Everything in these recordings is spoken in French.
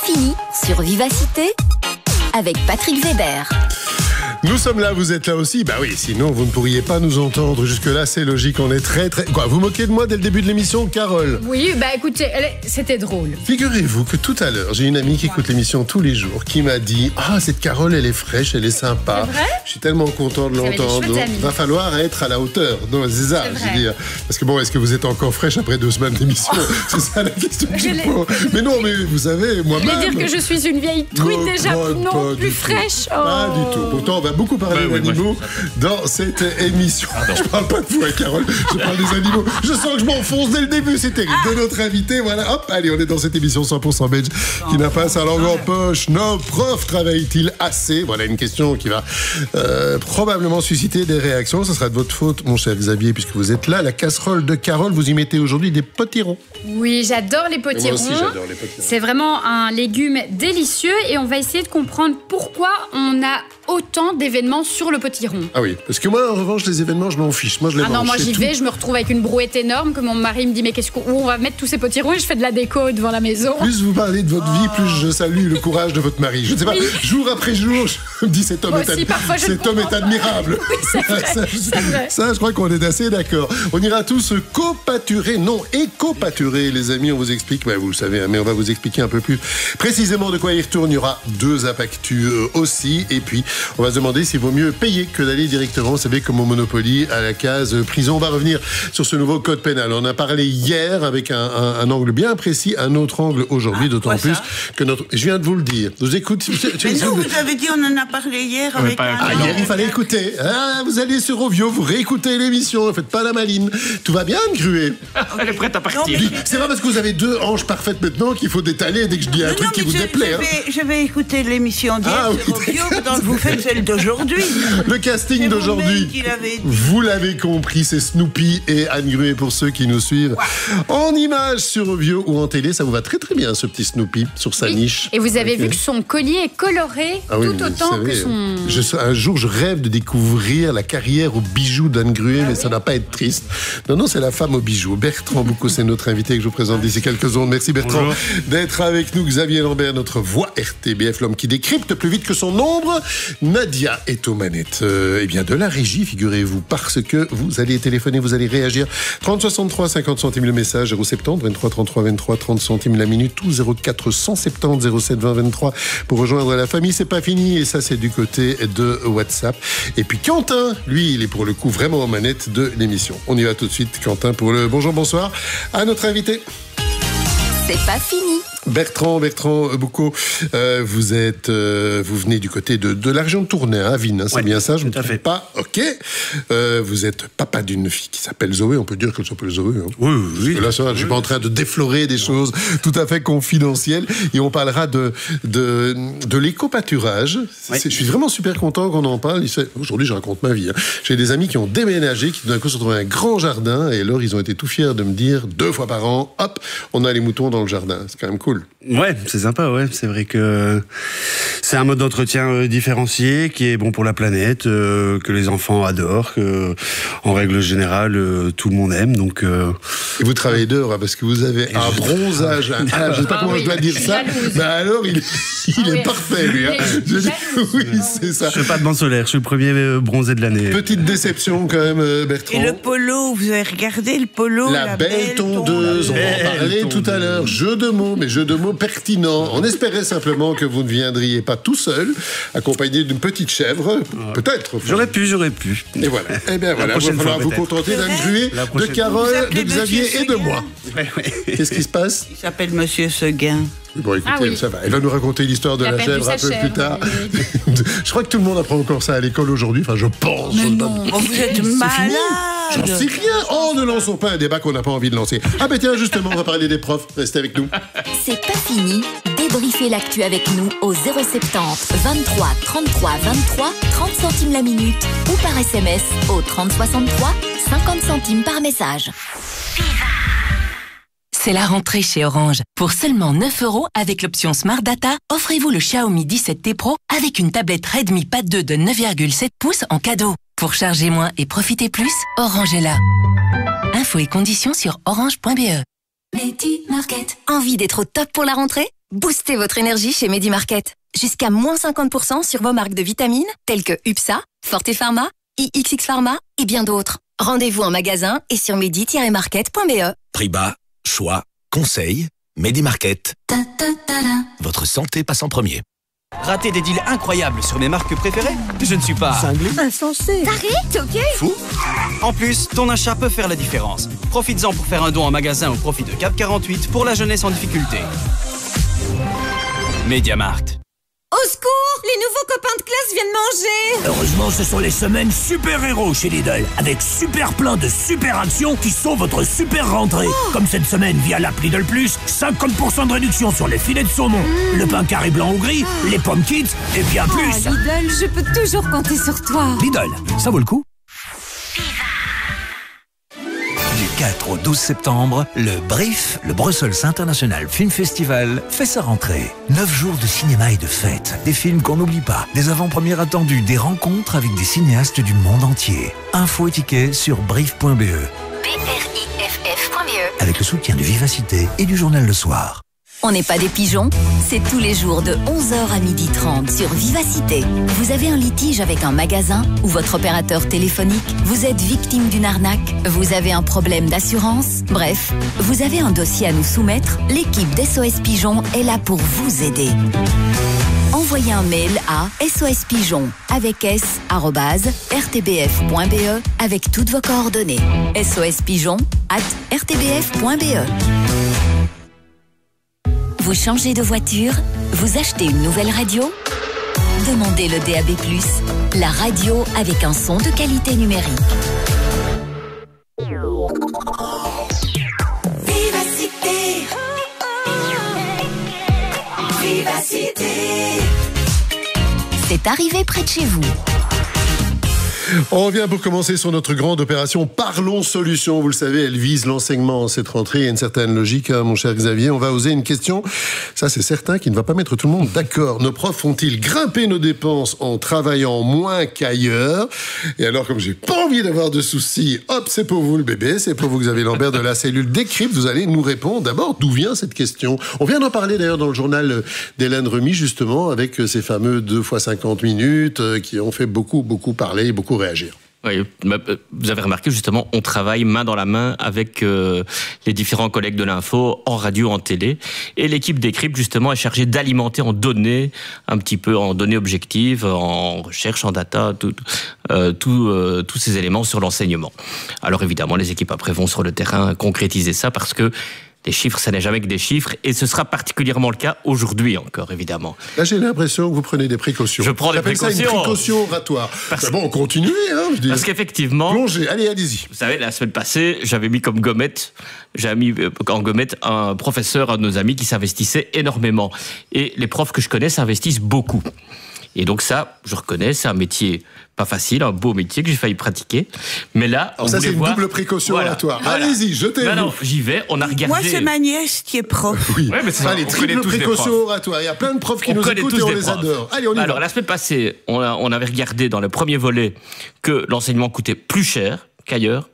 fini sur Vivacité avec Patrick Weber. Nous sommes là, vous êtes là aussi. Bah oui, sinon vous ne pourriez pas nous entendre. Jusque-là, c'est logique, on est très... Quoi, vous moquez de moi dès le début de l'émission, Carole? Oui, bah écoutez, c'était drôle. Figurez-vous que tout à l'heure, j'ai une amie qui écoute l'émission tous les jours, qui m'a dit « Ah, cette Carole, elle est fraîche, elle est sympa. » C'est vrai? Je suis tellement content de l'entendre. Donc, va falloir être à la hauteur. Non, c'est ça, je veux dire. Parce que bon, est-ce que vous êtes encore fraîche après 2 semaines d'émission? C'est ça la question que je pose. Mais non, mais vous savez, moi-même... Je voulais dire que je suis une vieille truite déjà, non plus fraîche. Pas du tout. Pourtant, on va beaucoup parler d'animaux dans cette émission. Je parle pas de vous, hein, Carole. Je parle des animaux. Je sens que je m'enfonce dès le début. C'est terrible. De notre invité, voilà. Hop, allez, on est dans cette émission 100% belge qui n'a pas sa langue en poche. Nos profs travaillent-ils assez? Voilà une question qui va probablement susciter des réactions. Ce sera de votre faute, mon cher Xavier, puisque vous êtes là. La casserole de Carole, vous y mettez aujourd'hui des potirons. Oui, j'adore les potirons. Moi aussi, j'adore les potirons. C'est vraiment un légume délicieux et on va essayer de comprendre pourquoi on a autant d'événements sur le potiron. Ah oui, parce que moi, en revanche, les événements, je m'en fiche. Moi, je les mange. Non, moi j'y vais, je me retrouve avec une brouette énorme que mon mari me dit mais où on va mettre tous ces potirons et je fais de la déco devant la maison. Plus vous parlez de votre vie, plus je salue le courage de votre mari. Je ne sais pas, jour après jour, je me dis cet homme est admirable. Oui, c'est vrai, c'est vrai. Ça, je crois qu'on est assez d'accord. On ira tous copâturer, non, éco-pâturer, les amis, on vous explique, vous le savez, hein, mais on va vous expliquer un peu plus précisément de quoi il retourne. Il y aura 2 impactus aussi, et puis on va se demander s'il vaut mieux payer que d'aller directement, vous savez, comme au Monopoly, à la case prison. On va revenir sur ce nouveau code pénal. On a parlé hier avec un angle bien précis, un autre angle aujourd'hui, d'autant plus que notre... Je viens de vous le dire. Vous écoutez... Mais non, vous avez dit, on en a parlé hier avec hier, il fallait écouter. Vous allez sur Ovio, vous réécoutez l'émission, ne faites pas la maline. Tout va bien, Gruet? Elle est prête à partir. C'est pas parce que vous avez 2 hanches parfaites maintenant qu'il faut détaler dès que je dis un truc qui vous déplaît. Je vais écouter l'émission d'hier sur Ovio pendant que vous faites celle d'aujourd'hui. Le casting d'aujourd'hui, vous l'avez compris, c'est Snoopy et Anne Gruet pour ceux qui nous suivent. En images sur Ovio ou en télé, ça vous va très très bien, ce petit Snoopy, sur sa niche. Et vous avez vu que son collier est coloré tout autant que son... Un jour, je rêve de découvrir la carrière aux bijoux d'Anne Gruet, mais ça n'a pas être triste. Non, c'est la femme aux bijoux. Bertrand Boucaud, c'est notre invité que je vous présente d'ici quelques secondes. Merci Bertrand d'être avec nous. Xavier Lambert, notre voix RTBF, l'homme qui décrypte plus vite que son ombre. Nadia est aux manettes. De la régie, figurez-vous, parce que vous allez téléphoner, vous allez réagir. 30 63 50 centimes le message, 070 23 33 23 30 centimes la minute, ou 04 170 07 20 23 pour rejoindre la famille. C'est pas fini, et ça c'est du côté de WhatsApp. Et puis Quentin, lui, il est pour le coup vraiment aux manettes de l'émission. On y va tout de suite, Quentin, pour le bonjour, bonsoir à notre invité. C'est pas fini. Bertrand Boucaud, vous venez du côté de la région de Tournai, à Avine, c'est bien ça, je ne me trompe pas. Ok. Vous êtes papa d'une fille qui s'appelle Zoé, on peut dire qu'elle s'appelle Zoé. Hein. Oui. Là, ça, je suis pas en train de déflorer des choses tout à fait confidentielles, et on parlera de l'éco-pâturage. Je suis vraiment super content qu'on en parle. Aujourd'hui, je raconte ma vie. Hein. J'ai des amis qui ont déménagé, qui d'un coup se retrouvaient un grand jardin, et alors ils ont été tout fiers de me dire 2 fois par an, hop, on a les moutons dans le jardin. C'est quand même cool. Ouais, c'est sympa, ouais. C'est vrai que c'est un mode d'entretien différencié qui est bon pour la planète, que les enfants adorent, que en règle générale tout le monde aime. Donc. Et vous travaillez dehors, hein, parce que vous avez un bronzage. Je sais pas comment je dois dire ça. Mais alors il est parfait, lui. Hein. Oui, c'est ça. Je fais pas de bain solaire. Je suis le premier bronzé de l'année. Petite déception quand même, Bertrand. Et le polo, vous avez regardé le polo? La belle tondeuse. On en parlait tout à l'heure. Jeu de mots, mais jeu de mots pertinent. On espérait simplement que vous ne viendriez pas tout seul, accompagné d'une petite chèvre, peut-être. J'aurais pu. Et voilà. Eh bien voilà, il va falloir vous contenter d'Anne Gruet, de Carole, de Xavier et de moi. Qu'est-ce qui se passe? Il s'appelle Monsieur Seguin. Bon, écoutez, ça va. Elle va nous raconter l'histoire de la chèvre un peu plus tard. Je crois que tout le monde apprend encore ça à l'école aujourd'hui. Enfin, je pense. Mais non, vous êtes malade. J'en sais rien. Oh, ne lançons pas un débat qu'on n'a pas envie de lancer. Ah ben tiens, justement, on va parler des profs. Restez avec nous. C'est pas fini. Débriefez l'actu avec nous au 070 23 33 23 30 centimes la minute ou par SMS au 30 63 50 centimes par message. C'est la rentrée chez Orange. Pour seulement 9 € avec l'option Smart Data, offrez-vous le Xiaomi 17T Pro avec une tablette Redmi Pad 2 de 9,7 pouces en cadeau. Pour charger moins et profiter plus, Orange est là. Infos et conditions sur orange.be. Medi Market. Envie d'être au top pour la rentrée? Boostez votre énergie chez Medi Market. Jusqu'à moins 50% sur vos marques de vitamines telles que UPSA, Forte Pharma, IXX Pharma et bien d'autres. Rendez-vous en magasin et sur medi-market.be. Prix bas, choix, conseil, Medi Market. Votre santé passe en premier. Rater des deals incroyables sur mes marques préférées? Je ne suis pas... Cinglé. Insensé. T'arrêtes, ok? Fou. En plus, ton achat peut faire la différence. Profites-en pour faire un don en magasin au profit de Cap 48 pour la jeunesse en difficulté. MediaMarkt. Au secours! Les nouveaux copains de classe viennent manger! Heureusement, ce sont les semaines super-héros chez Lidl, avec super plein de super actions qui sont votre super rentrée. Comme cette semaine via l'app Lidl Plus, 50% de réduction sur les filets de saumon, le pain carré blanc ou gris, les pommes kids et bien plus. Lidl, je peux toujours compter sur toi. Lidl, ça vaut le coup. Du 4 au 12 septembre, le BRIF, le Brussels International Film Festival, fait sa rentrée. 9 jours de cinéma et de fêtes, des films qu'on n'oublie pas, des avant-premières attendues, des rencontres avec des cinéastes du monde entier. Infos et tickets sur briff.be. BRIFF.be. Avec le soutien de Vivacité et du journal Le Soir. On n'est pas des pigeons, c'est tous les jours de 11h à 12h30 sur Vivacité. Vous avez un litige avec un magasin ou votre opérateur téléphonique? Vous êtes victime d'une arnaque? Vous avez un problème d'assurance? Bref, vous avez un dossier à nous soumettre? L'équipe d'SOS Pigeon est là pour vous aider. Envoyez un mail à sospigeon avec s@rtbf.be avec toutes vos coordonnées. sospigeon@rtbf.be. Vous changez de voiture? Vous achetez une nouvelle radio? Demandez le DAB+, la radio avec un son de qualité numérique. Vivacité. Vivacité. C'est arrivé près de chez vous. On revient pour commencer sur notre grande opération Parlons Solutions. Vous le savez, elle vise l'enseignement en cette rentrée. Il y a une certaine logique, hein, mon cher Xavier. On va oser une question, ça c'est certain, qui ne va pas mettre tout le monde d'accord. Nos profs font-ils grimper nos dépenses en travaillant moins qu'ailleurs? Et alors, comme j'ai pas envie d'avoir de soucis, hop, c'est pour vous le bébé, c'est pour vous Xavier Lambert de la cellule Décrypte. Vous allez nous répondre. D'abord, d'où vient cette question? On vient d'en parler d'ailleurs dans le journal d'Hélène Remy, justement, avec ces fameux 2 fois 50 minutes qui ont fait beaucoup parler, beaucoup réagir. Oui, vous avez remarqué justement, on travaille main dans la main avec les différents collègues de l'info, en radio, en télé. Et l'équipe Décrypte, justement, est chargée d'alimenter en données, un petit peu en données objectives, en recherche, en data, tous ces éléments sur l'enseignement. Alors évidemment, les équipes après vont sur le terrain concrétiser ça parce que les chiffres, ça n'est jamais que des chiffres, et ce sera particulièrement le cas aujourd'hui encore, évidemment. Là, j'ai l'impression que vous prenez des précautions. Je prends des précautions. Ça une précaution oratoire. Bon, continuez, hein. Parce qu'effectivement... Plongez, allez-y. Vous savez, la semaine passée, j'avais mis comme gommette, en gommette un professeur, un de nos amis qui s'investissait énormément. Et les profs que je connais s'investissent beaucoup. Et donc ça, je reconnais, c'est un métier pas facile, un beau métier que j'ai failli pratiquer. Mais là, alors ça, c'est une double précaution oratoire. Voilà. Allez-y, jetez-vous. Non, j'y vais, on a regardé... Moi, c'est ma nièce qui est prof. Oui, ouais, mais c'est ça, les triples précautions oratoires. Il y a plein de profs qui nous écoutent et on les adore. Allez, on y va. Alors, la semaine passée, on avait regardé dans le premier volet que l'enseignement coûtait plus cher qu'ailleurs.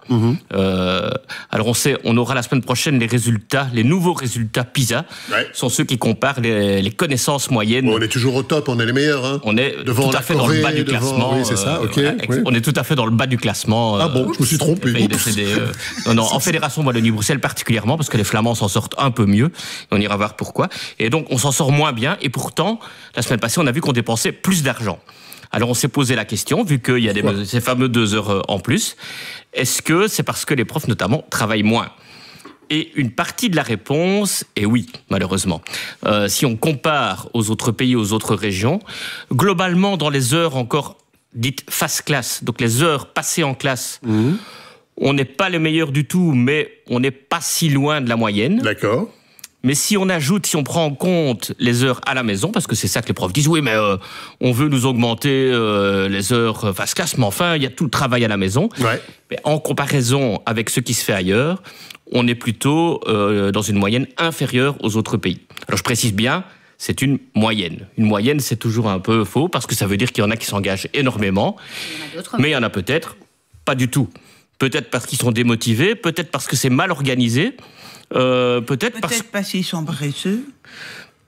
Alors on aura la semaine prochaine les nouveaux résultats PISA. Ouais. Sont ceux qui comparent les connaissances moyennes. Bon, on est toujours au top, on est les meilleurs. Hein. On est devant tout à fait dans le bas du classement. Oui, c'est ça, ok. Oui. On est tout à fait dans le bas du classement. Ah bon, je me suis trompé. Non, en Fédération Wallonie-Bruxelles particulièrement, parce que les Flamands s'en sortent un peu mieux. On ira voir pourquoi. Et donc, on s'en sort moins bien. Et pourtant, la semaine passée, on a vu qu'on dépensait plus d'argent. Alors on s'est posé la question, vu qu'il y a ces fameux 2 heures en plus, est-ce que c'est parce que les profs notamment travaillent moins? Et une partie de la réponse est oui, malheureusement. Si on compare aux autres pays, aux autres régions, globalement dans les heures encore dites face classe, donc les heures passées en classe, on n'est pas les meilleurs du tout, mais on n'est pas si loin de la moyenne. D'accord. Mais si on prend en compte les heures à la maison, parce que c'est ça que les profs disent, oui, mais on veut nous augmenter les heures face classe, mais enfin, il y a tout le travail à la maison. Ouais. Mais en comparaison avec ce qui se fait ailleurs, on est plutôt dans une moyenne inférieure aux autres pays. Alors je précise bien, c'est une moyenne. Une moyenne, c'est toujours un peu faux, parce que ça veut dire qu'il y en a qui s'engagent énormément, mais il y en a peut-être pas du tout. Peut-être parce qu'ils sont démotivés, peut-être parce que c'est mal organisé, peut-être parce qu'ils sont paresseux.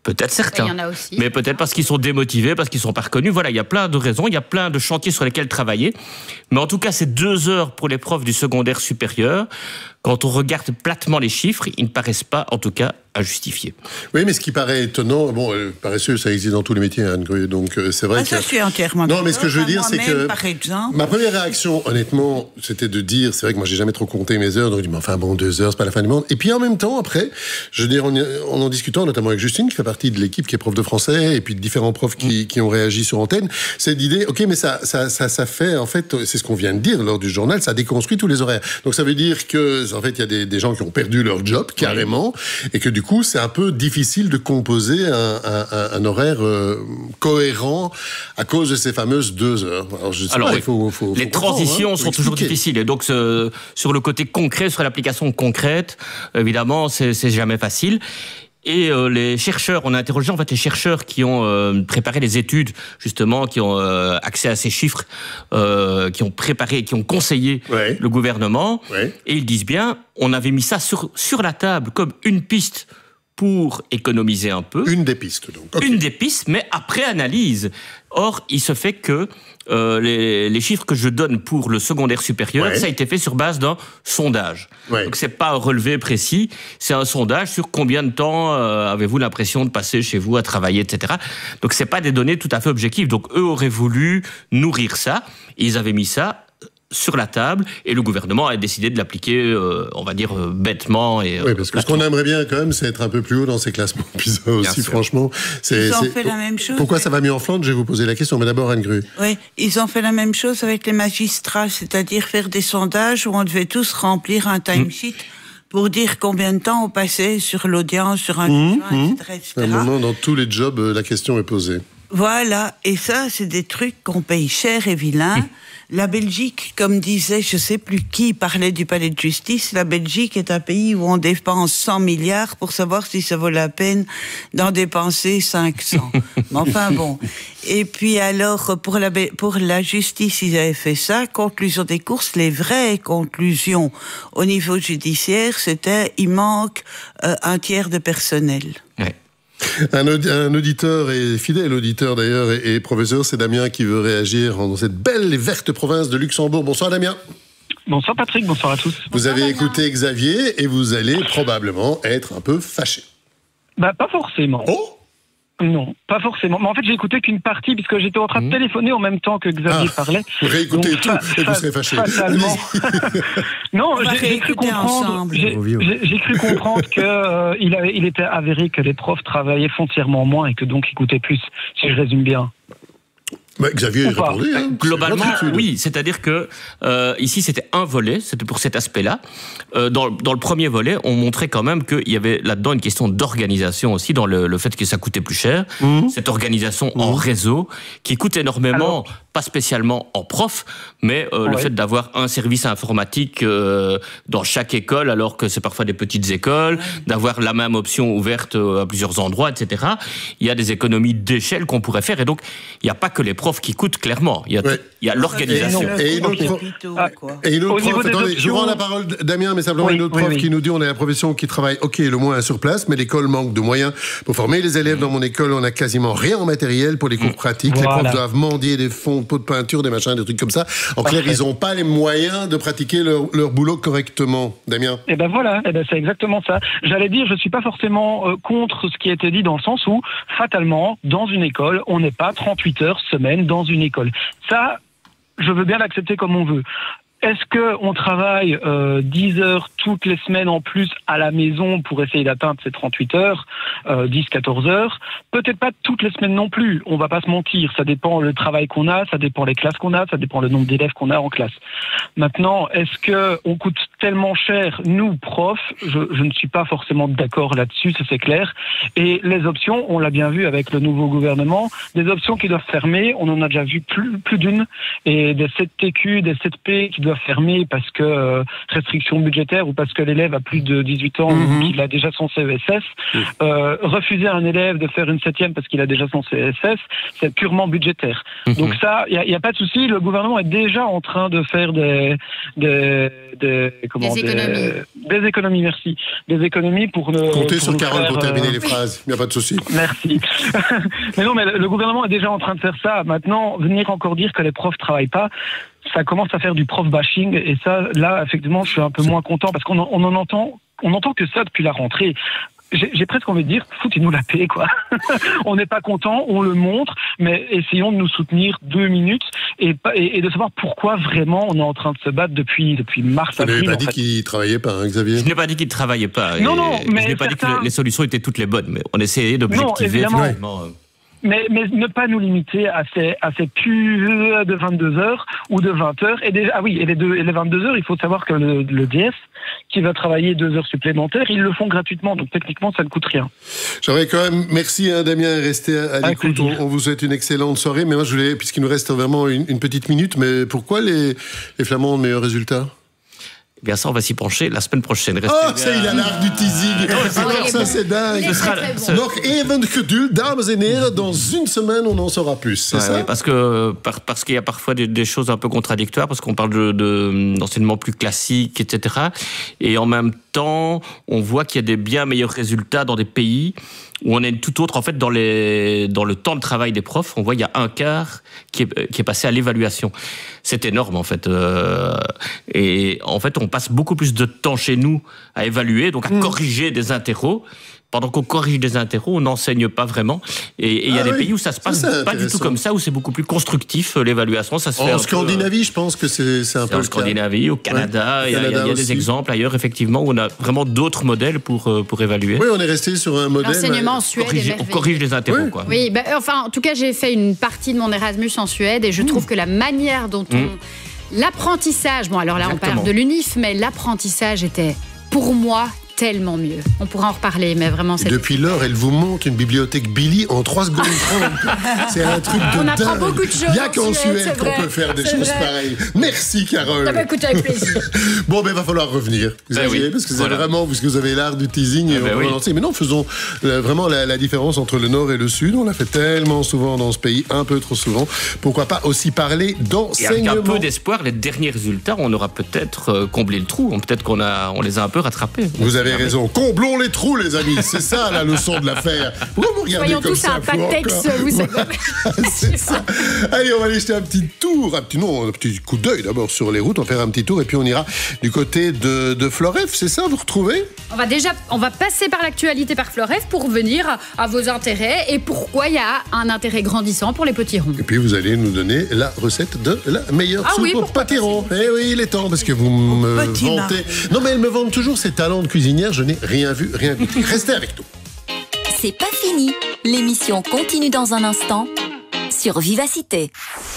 Peut-être certains. Il y en a aussi. Mais peut-être parce qu'ils sont démotivés, parce qu'ils sont pas reconnus. Voilà, il y a plein de raisons, il y a plein de chantiers sur lesquels travailler. Mais en tout cas, c'est 2 heures pour les profs du secondaire supérieur. Quand on regarde platement les chiffres, ils ne paraissent pas, en tout cas, injustifiés. Oui, mais ce qui paraît étonnant, paresseux, ça existe dans tous les métiers, Anne Grue, donc c'est vrai que... Ça, je suis entièrement Non, mais ce que je veux dire, c'est que... Par exemple... Ma première réaction, honnêtement, c'était de dire, c'est vrai que moi, j'ai jamais trop compté mes heures, donc je dis, mais enfin, 2 heures, c'est pas la fin du monde. Et puis, en même temps, après, je veux dire, en discutant, notamment avec Justine, qui fait partie de l'équipe, qui est prof de français, et puis de différents profs qui ont réagi sur antenne, c'est l'idée, ok, mais ça fait, en fait, c'est ce qu'on vient de dire lors du journal, ça déconstruit tous les horaires. Donc, ça veut dire que, en fait, il y a des gens qui ont perdu leur job, carrément, et que du coup, c'est un peu difficile de composer un horaire cohérent à cause de ces fameuses 2 heures. Alors, les transitions sont toujours difficiles. Et donc, sur le côté concret, sur l'application concrète, évidemment, c'est jamais facile. Et les chercheurs, on a interrogé en fait les chercheurs qui ont préparé les études, justement, qui ont accès à ces chiffres, qui ont préparé, qui ont conseillé le gouvernement. Et ils disent bien, on avait mis ça sur la table comme une piste pour économiser un peu. Une des pistes, donc. Okay. Une des pistes, mais après analyse. Or, il se fait que les chiffres que je donne pour le secondaire supérieur, ça a été fait sur base d'un sondage. Donc, c'est pas un relevé précis, c'est un sondage sur combien de temps avez-vous l'impression de passer chez vous à travailler, etc. Donc, c'est pas des données tout à fait objectives. Donc, eux auraient voulu nourrir ça, et ils avaient mis ça sur la table, et le gouvernement a décidé de l'appliquer, on va dire, bêtement. Oui, parce que ce qu'on aimerait bien, quand même, c'est être un peu plus haut dans ces classements. Puis ça aussi, franchement... Ils ont fait la même chose. Pourquoi ça va mieux en Flandre ? Je vais vous poser la question, mais d'abord, Anne Grue. Oui, ils ont fait la même chose avec les magistrats, c'est-à-dire faire des sondages où on devait tous remplir un timesheet pour dire combien de temps on passait sur l'audience, sur un jugement, etc. À un moment, dans tous les jobs, la question est posée. Voilà, et ça, c'est des trucs qu'on paye cher et vilain. La Belgique, comme disait, je sais plus qui parlait du palais de justice, la Belgique est un pays où on dépense 100 milliards pour savoir si ça vaut la peine d'en dépenser 500. Mais enfin bon. Et puis alors, pour la justice, ils avaient fait ça. Conclusion des courses, les vraies conclusions au niveau judiciaire, c'était il manque un tiers de personnel. Ouais. Un auditeur, et fidèle auditeur d'ailleurs, et professeur, c'est Damien qui veut réagir dans cette belle et verte province de Luxembourg. Bonsoir Damien. Bonsoir Patrick, bonsoir à tous. Vous avez écouté Xavier et vous allez probablement être un peu fâché. Pas forcément. Oh ? Non, pas forcément. Mais en fait, j'ai écouté qu'une partie, puisque j'étais en train de téléphoner en même temps que Xavier parlait. Vous réécoutez tout et vous serez fâché. Non, j'ai cru comprendre. J'ai cru comprendre que il était avéré que les profs travaillaient foncièrement moins et que donc ils coûtaient plus, si je résume bien. Xavier répondait. Globalement, oui. C'est-à-dire que ici, c'était un volet, c'était pour cet aspect-là. Dans le premier volet, on montrait quand même qu'il y avait là-dedans une question d'organisation aussi, dans le fait que ça coûtait plus cher. Cette organisation en réseau qui coûte énormément, pas spécialement en prof, mais le fait d'avoir un service informatique dans chaque école, alors que c'est parfois des petites écoles, d'avoir la même option ouverte à plusieurs endroits, etc. Il y a des économies d'échelle qu'on pourrait faire, et donc il n'y a pas que les profs qui coûtent, clairement. Il y a l'organisation. Et une autre prof, attendez, je rends la parole Damien, mais simplement une autre prof qui nous dit, on est la profession qui travaille, le moins sur place, mais l'école manque de moyens pour former les élèves. Dans mon école, on n'a quasiment rien en matériel pour les cours pratiques. Les profs doivent mendier des fonds, pots de peinture, des machins, des trucs comme ça. En clair, ils n'ont pas les moyens de pratiquer leur boulot correctement. Damien. Et ben voilà, c'est exactement ça. J'allais dire, je suis pas forcément contre ce qui a été dit, dans le sens où, fatalement, dans une école, on n'est pas 38 heures semaine dans une école. Ça, je veux bien l'accepter comme on veut. Est-ce qu'on travaille 10 heures toutes les semaines en plus à la maison pour essayer d'atteindre ces 38 heures, 10-14 heures? Peut-être pas toutes les semaines non plus, on va pas se mentir. Ça dépend le travail qu'on a, ça dépend les classes qu'on a, ça dépend le nombre d'élèves qu'on a en classe. Maintenant, est-ce qu'on coûte tellement cher, nous, profs? Je ne suis pas forcément d'accord là-dessus, ça c'est clair. Et les options, on l'a bien vu avec le nouveau gouvernement, des options qui doivent fermer, on en a déjà vu plus d'une, et des 7TQ, des 7P qui doivent fermer parce que restriction budgétaire ou parce que l'élève a plus de 18 ans ou qu'il a déjà son CESS. Refuser à un élève de faire une 7e parce qu'il a déjà son CESS, c'est purement budgétaire. Donc ça, il y a pas de souci. Le gouvernement est déjà en train de faire des des économies, merci. Des économies pour ne... Comptez sur Carole pour terminer les phrases, il n'y a pas de souci. Merci. Mais non, mais le gouvernement est déjà en train de faire ça. Maintenant, venir encore dire que les profs travaillent pas, ça commence à faire du prof bashing, et ça, là, effectivement, je suis un peu moins content, parce qu'on en entend que ça depuis la rentrée. J'ai presque envie de dire, foutez-nous la paix, quoi. On n'est pas content, on le montre, mais essayons de nous soutenir 2 minutes et de savoir pourquoi vraiment on est en train de se battre depuis mars, avril. Vous n'avez pas dit qu'il ne travaillait pas, hein, Xavier? Je n'ai pas dit qu'il ne travaillait pas. Non, mais je n'ai pas dit que les solutions étaient toutes les bonnes, mais on essayait d'objectiver finalement. Mais ne pas nous limiter à ces purs de 22h ou de 20h. Et les 22h, il faut savoir que le DS, qui va travailler 2 heures supplémentaires, ils le font gratuitement. Donc techniquement, ça ne coûte rien. J'aimerais quand même, merci Damien, rester à l'écoute. On vous souhaite une excellente soirée. Mais moi, je voulais, puisqu'il nous reste vraiment une petite minute, mais pourquoi les Flamands ont de meilleurs résultats? Eh bien ça, on va s'y pencher la semaine prochaine. Ça, il a l'art du teasing. Alors ça, c'est dingue. Donc, even geduld, dames et heren, dans une semaine, on en saura plus. C'est ça? Oui, parce qu'il y a parfois des choses un peu contradictoires, parce qu'on parle d'enseignement plus classique, etc. Et en même temps, on voit qu'il y a des bien meilleurs résultats dans des pays où on est tout autre, en fait, dans le temps de travail des profs. On voit, il y a un quart qui est passé à l'évaluation. C'est énorme, en fait. Et en fait, on passe beaucoup plus de temps chez nous à évaluer, donc à corriger des interros. Pendant qu'on corrige des interros, on n'enseigne pas vraiment. Et il y a des pays où ça se passe pas du tout comme ça, où c'est beaucoup plus constructif, l'évaluation. Ça se fait en Scandinavie, je pense que c'est un peu le cas. En Scandinavie, au Canada, il y a des exemples ailleurs, effectivement, où on a vraiment d'autres modèles pour évaluer. Oui, on est resté sur un modèle... L'enseignement en Suède on corrige les interros, quoi. Oui, en tout cas, j'ai fait une partie de mon Erasmus en Suède, et je trouve que la manière dont l'apprentissage... Bon, alors là, on parle de l'UNIF, mais l'apprentissage était, pour moi, tellement mieux. On pourra en reparler, mais vraiment... Depuis lors, elle vous monte une bibliothèque Billy en 3 secondes 30. C'est un truc de dingue. On apprend beaucoup de choses. Il n'y a qu'en Suède qu'on peut faire des choses pareilles. Merci, Carole. Écoute, avec plaisir. Bon, il va falloir revenir, Xavier, parce que c'est vraiment, puisque vous avez l'art du teasing, et on va lancer. Mais non, faisons vraiment la différence entre le Nord et le Sud. On l'a fait tellement souvent dans ce pays, un peu trop souvent. Pourquoi pas aussi parler d'enseignement? Et avec un peu d'espoir, les derniers résultats, on aura peut-être comblé le trou. Peut-être qu'on les a un peu rattrapés. Vous avez raison. Comblons les trous, les amis. C'est ça la leçon de l'affaire. Pourquoi vous regardez Soyons comme tous ça? un Patex, vous savez. C'est ça. Allez, on va aller jeter un petit tour, un petit coup d'œil d'abord sur les routes. On va faire un petit tour et puis on ira du côté de Floref. C'est ça, vous retrouvez? On va passer par l'actualité par Floref pour venir à vos intérêts et pourquoi il y a un intérêt grandissant pour les petits ronds. Et puis vous allez nous donner la recette de la meilleure soupe aux petits ronds. Eh oui, il est temps parce que vous me vantez. Non, mais elle me vante toujours ses talents de cuisinière. Je n'ai rien vu, rien goûté. Restez avec nous. C'est pas fini. L'émission continue dans un instant sur Vivacité.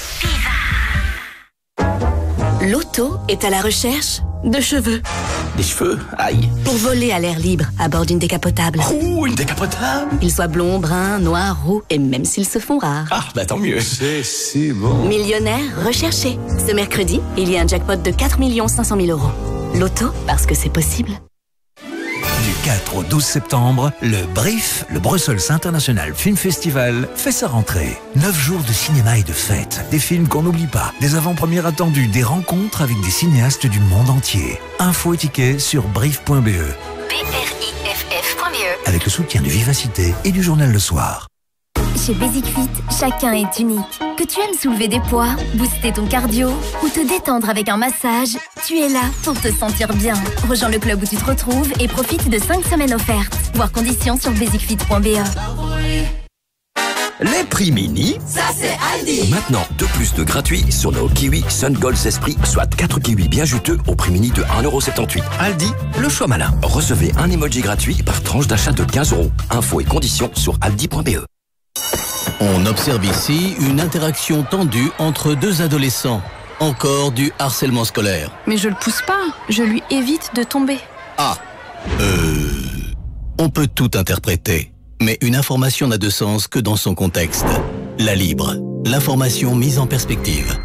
L'auto est à la recherche de cheveux. Des cheveux? Aïe. Pour voler à l'air libre à bord d'une décapotable. Ouh, une décapotable? Ils soient blonds, bruns, noirs, roux et même s'ils se font rares. Ah, bah tant mieux. C'est si bon. Millionnaire recherché. Ce mercredi, il y a un jackpot de 4 500 000 €. L'auto, parce que c'est possible. Du 4 au 12 septembre, le BRIF, le Brussels International Film Festival, fait sa rentrée. 9 jours de cinéma et de fêtes, des films qu'on n'oublie pas, des avant-premières attendues, des rencontres avec des cinéastes du monde entier. Infos et tickets sur briff.be. BRIFF.be. Avec le soutien de Vivacité et du journal Le Soir. Chez Basic Fit, chacun est unique. Que tu aimes soulever des poids, booster ton cardio ou te détendre avec un massage, tu es là pour te sentir bien. Rejoins le club où tu te retrouves et profite de 5 semaines offertes. Voir conditions sur basicfit.be. Les prix mini, ça c'est Aldi. Maintenant, 2 + 2 gratuits sur nos kiwis Sun Gold Esprit, soit 4 kiwis bien juteux au prix mini de 1,78 €. Aldi, le choix malin. Recevez un emoji gratuit par tranche d'achat de 15 €. Infos et conditions sur aldi.be. On observe ici une interaction tendue entre 2 adolescents. Encore du harcèlement scolaire. Mais je le pousse pas, je lui évite de tomber. On peut tout interpréter. Mais une information n'a de sens que dans son contexte. La Libre, l'information mise en perspective.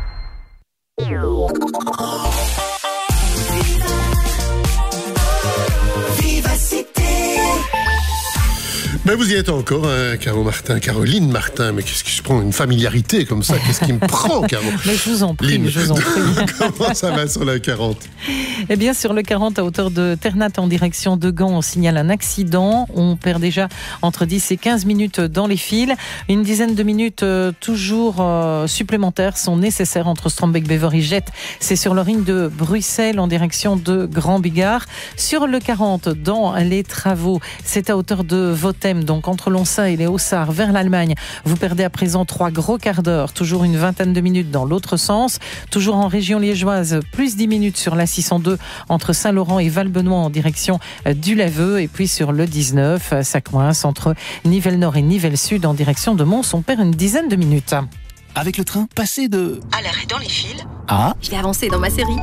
Ben vous y êtes encore, hein, Caro Martin, Caroline Martin. Mais qu'est-ce que je prends une familiarité comme ça? Qu'est-ce qui me prend, Caro? Mais je vous en prie, Lynn. je vous en prie. Comment ça va sur la 40? Eh bien, sur le 40, à hauteur de Ternat en direction de Gand, on signale un accident. On perd déjà entre 10 et 15 minutes dans les fils. Une dizaine de minutes toujours supplémentaires sont nécessaires entre Strombeek-Bever et Jette. C'est sur le ring de Bruxelles en direction de Grand-Bigard. Sur le 40, dans les travaux, c'est à hauteur de Vothem, donc entre Lonsa et les Haussards vers l'Allemagne. Vous perdez à présent 3 gros quarts d'heure, toujours une vingtaine de minutes dans l'autre sens. Toujours en région liégeoise, plus 10 minutes sur la 602 entre Saint-Laurent et Val-Benoît en direction du Laveux. Et puis sur le 19, ça coince entre Nivelles-Nord et Nivelles-Sud en direction de Mons. On perd une dizaine de minutes. Avec le train, passez de... À l'arrêt dans les fils. Ah, Je vais avancer dans ma série.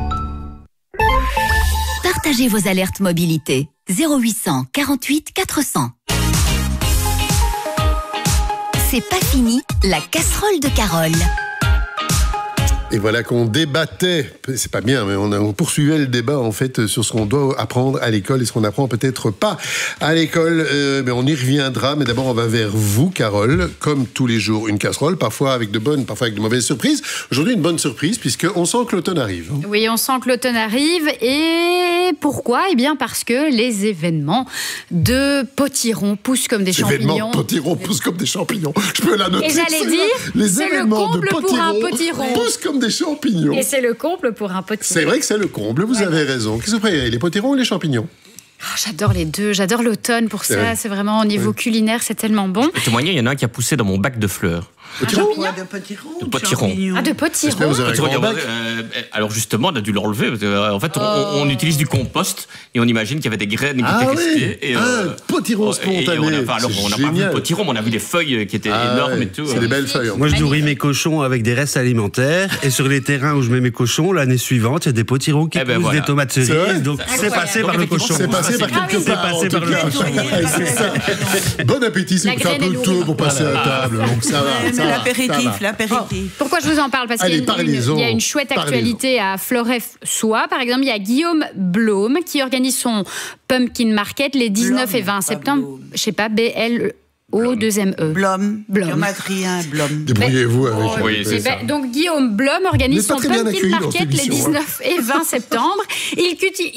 Partagez vos alertes mobilité. 0800 48 400. C'est pas fini, la casserole de Carole. Et voilà qu'on débattait, c'est pas bien, mais on poursuivait le débat en fait sur ce qu'on doit apprendre à l'école et ce qu'on apprend peut-être pas à l'école. Mais on y reviendra. Mais d'abord, on va vers vous, Carole. Comme tous les jours, une casserole, parfois avec de bonnes, parfois avec de mauvaises surprises. Aujourd'hui, une bonne surprise puisqu'on sent que l'automne arrive. Oui, on sent que l'automne arrive. Et pourquoi? Eh bien parce que les événements de potiron poussent comme des champignons. Les événements de potiron poussent comme des champignons. Je peux la noter. Et j'allais dire, les c'est le événements de comble pour un potiron. poussent comme des champignons. Et c'est le comble pour un potiron. C'est vrai que c'est le comble, vous avez raison. Qu'est-ce que vous préférez, les potirons ou les champignons? J'adore les deux, j'adore l'automne pour ça. C'est vraiment au niveau culinaire, c'est tellement bon. Pour témoigner, il y en a un qui a poussé dans mon bac de fleurs. De potiron. De potiron. Ah, de potiron. Alors justement, on a dû l'enlever. En fait, on utilise du compost et on imagine qu'il y avait des graines qui étaient restées. Potiron spontané. On n'a pas vu le potiron, mais on a vu des feuilles qui étaient énormes et tout. C'est des belles feuilles. Moi, je nourris mes cochons avec des restes alimentaires. Et sur les terrains où je mets mes cochons, l'année suivante, il y a des potirons qui poussent, des tomates cerises. Donc, c'est passé par le cochon. C'est passé par quelque part. C'est passé par le cochon. Bon appétit, c'est un peu tôt pour passer à table. Donc ça va. L'apéritif. Pourquoi je vous en parle? Parce qu'il y a une chouette actualité à Floref-Soie. Par exemple, il y a Guillaume Blaume qui organise son Pumpkin Market les 19 et 20 septembre. Je sais pas, B-L-O-2-M-E. Blum. Adrien Blum. Débrouillez-vous avec. Oui, c'est ça. Donc Guillaume Blum organise son Pumpkin Market les 19 et 20 septembre. Il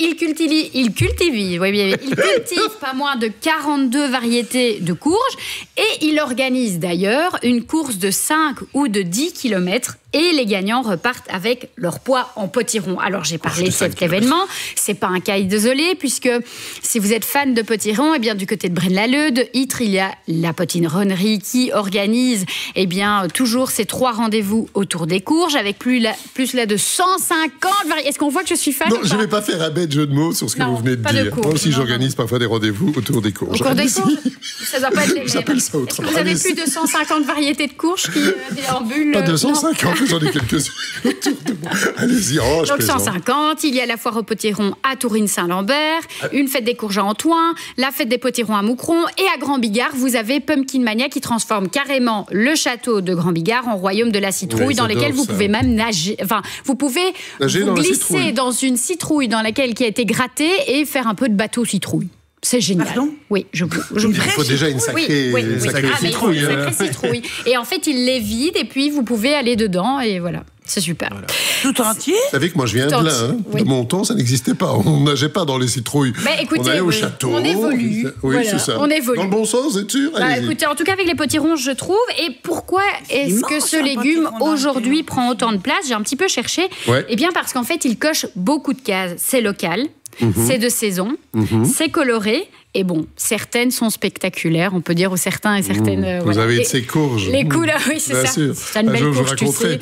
cultive pas moins de 42 variétés de courges et il organise d'ailleurs une course de 5 ou de 10 km. Et les gagnants repartent avec leur poids en potiron. Alors, j'ai parlé de cet événement. C'est pas un cas isolé, puisque si vous êtes fan de potiron, eh bien, du côté de Braine-l'Alleud, de Ytre, il y a la potironnerie qui organise, eh bien, toujours ces 3 rendez-vous autour des courges, avec plus là de 150 variétés. Est-ce qu'on voit que je suis fan? Non, je vais pas faire un bête jeu de mots sur ce que vous venez de dire. Moi aussi, j'organise parfois des rendez-vous autour des courges. Autour des courges? Ça doit pas être... J'appelle ça autrement. Vous avez plus de 150 variétés de courges qui déambulent? Pas 250. J'en ai quelques-unes autour de moi. Allez-y, donc 150, il y a la foire aux potirons à Tourine-Saint-Lambert, une fête des courges à Antoine, la fête des potirons à Moucron, et à Grand-Bigard, vous avez Pumpkin Mania qui transforme carrément le château de Grand-Bigard en royaume de la citrouille, dans lequel vous pouvez même nager. Enfin, vous pouvez vous glisser dans une citrouille dans laquelle qui a été grattée et faire un peu de bateau citrouille. C'est génial. Pardon? Oui, il faut déjà une sacrée citrouille. Une sacrée citrouille. Et en fait, il les vide et puis vous pouvez aller dedans et voilà. C'est super. Voilà. Tout entier? Vous savez que moi je viens de là. De mon temps, ça n'existait pas. On nageait pas dans les citrouilles. Écoutez, on allait au château. On évolue. Oui, voilà, c'est ça. On évolue. Dans le bon sens, c'est sûr. Écoutez, en tout cas avec les potirons, je trouve. Et pourquoi est-ce que ce légume aujourd'hui prend autant de place? J'ai un petit peu cherché. Eh bien parce qu'en fait, il coche beaucoup de cases. C'est local. C'est de saison, c'est coloré, et bon, certaines sont spectaculaires, on peut dire, ou certains et certaines... Vous avez de ces courges. Les couleurs, oui, c'est ça. Sûr. C'est une belle courge, tu sais.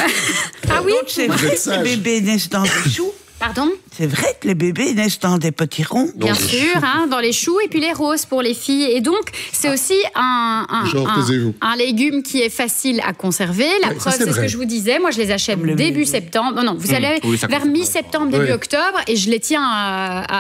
Ah oui? C'est vrai que les bébés naissent dans des choux? Pardon? C'est vrai que les bébés naissent dans des potirons? Bien sûr, dans les choux et puis les roses pour les filles. Et donc, c'est aussi un légume qui est facile à conserver. La preuve, c'est ce que je vous disais. Moi, je les achète début septembre. Non, vous allez vers mi-septembre, début octobre, et je les tiens à